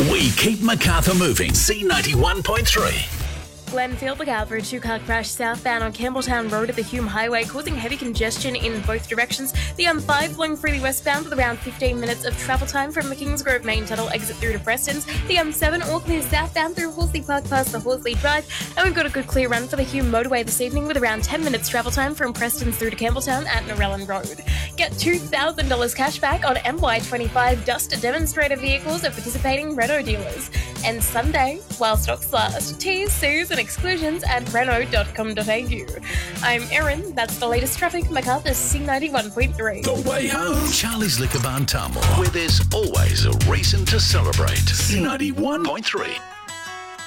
We keep Macarthur moving. C91.3. Glenfield look out for a two-car crash southbound on Campbelltown Road at the Hume Highway, causing heavy congestion in both directions. The M5 flowing freely westbound with around 15 minutes of travel time from the Kingsgrove main tunnel exit through to Preston's. The M7 all clear southbound through Horsley Park past the Horsley Drive. And we've got a good clear run for the Hume motorway this evening with around 10 minutes travel time from Preston's through to Campbelltown at Narellan Road. Get $2,000 cash back on MY25 dust demonstrator vehicles at participating Renault dealers. And Sunday, while stocks last. T's, C's and exclusions at Renault.com.au. I'm Erin, that's the latest traffic, Macarthur's C91.3. The way home. Charlie's Liquor Barn Tamworth, where there's always a reason to celebrate. C91.3.